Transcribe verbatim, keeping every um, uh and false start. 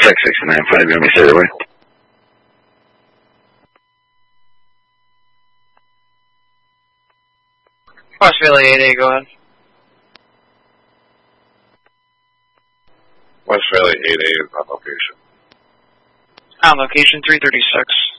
Check sixty-nine five, you want me to stay the way? West Philly eight A, go ahead. West Philly eight A is on location. On location three thirty-six.